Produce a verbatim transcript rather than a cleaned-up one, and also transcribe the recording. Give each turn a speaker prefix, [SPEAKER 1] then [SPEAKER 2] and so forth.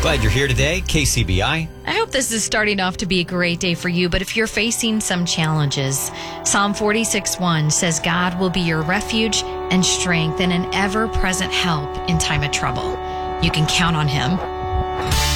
[SPEAKER 1] Glad you're here today, K C B I.
[SPEAKER 2] I hope this is starting off to be a great day for you, but if you're facing some challenges, Psalm forty-six one says, God will be your refuge and strength and an ever-present help in time of trouble. You can count on him.